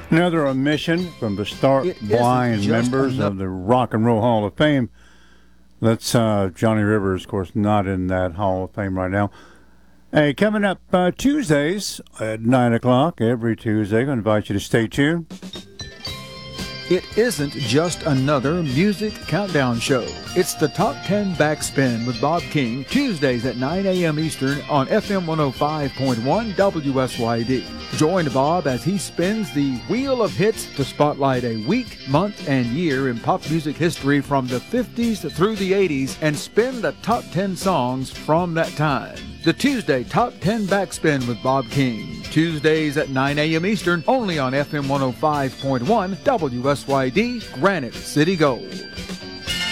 Another omission from the Start Blind members of the Rock and Roll Hall of Fame. That's Johnny Rivers, of course, not in that Hall of Fame right now. Hey, coming up Tuesdays at 9 o'clock, every Tuesday. I invite you to stay tuned. It isn't just another music countdown show. It's the Top 10 Backspin with Bob King, Tuesdays at 9 a.m. Eastern on FM 105.1 WSYD. Join Bob as he spins the Wheel of Hits to spotlight a week, month, and year in pop music history from the 50s through the 80s and spin the top 10 songs from that time. The Tuesday Top 10 Backspin with Bob King. Tuesdays at 9 a.m. Eastern, only on FM 105.1 WSYD, Granite City Gold.